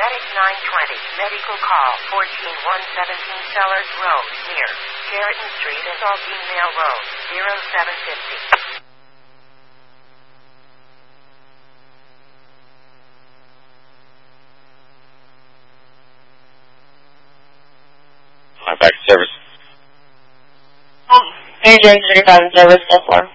Medic 920, medical call 14117 Sellers Road, near Sheraton Street and Aldine Road, 0750. Back to service. Ranger 35 service, 10-4.